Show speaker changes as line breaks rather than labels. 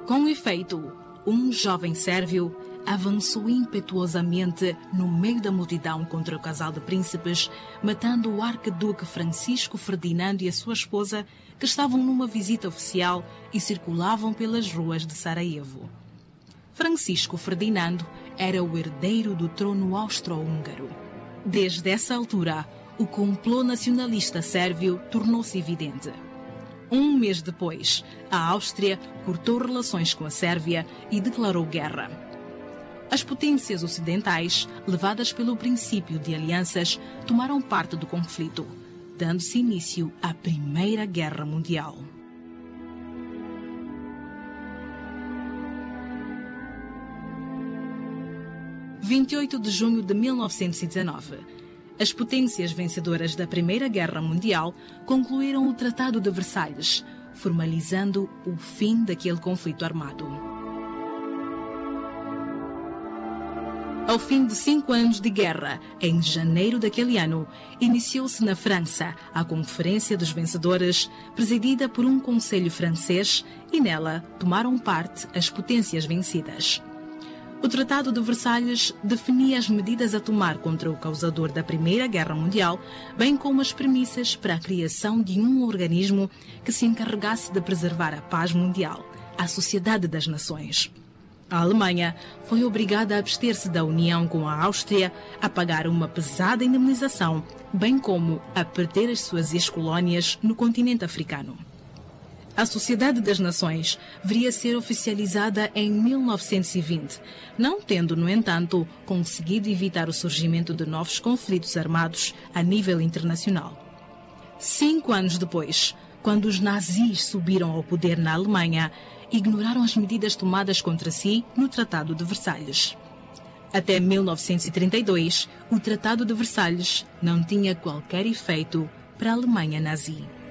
Com efeito, um jovem sérvio avançou impetuosamente no meio da multidão contra o casal de príncipes, matando o arquiduque Francisco Ferdinando e a sua esposa, que estavam numa visita oficial e circulavam pelas ruas de Sarajevo. Francisco Ferdinando era o herdeiro do trono austro-húngaro. Desde essa altura, o complô nacionalista sérvio tornou-se evidente. Um mês depois, a Áustria cortou relações com a Sérvia e declarou guerra. As potências ocidentais, levadas pelo princípio de alianças, tomaram parte do conflito, dando-se início à Primeira Guerra Mundial. – 28 de junho de 1919. As potências vencedoras da Primeira Guerra Mundial concluíram o Tratado de Versalhes, formalizando o fim daquele conflito armado. Ao fim de 5 anos de guerra, em janeiro daquele ano, iniciou-se na França a Conferência dos Vencedores, presidida por um conselho francês, e nela tomaram parte as potências vencidas. O Tratado de Versalhes definia as medidas a tomar contra o causador da Primeira Guerra Mundial, bem como as premissas para a criação de um organismo que se encarregasse de preservar a paz mundial, a Sociedade das Nações. A Alemanha foi obrigada a abster-se da união com a Áustria, a pagar uma pesada indemnização, bem como a perder as suas ex-colónias no continente africano. A Sociedade das Nações viria a ser oficializada em 1920, não tendo, no entanto, conseguido evitar o surgimento de novos conflitos armados a nível internacional. 5 anos depois, quando os nazis subiram ao poder na Alemanha, ignoraram as medidas tomadas contra si no Tratado de Versalhes. Até 1932, o Tratado de Versalhes não tinha qualquer efeito para a Alemanha nazi.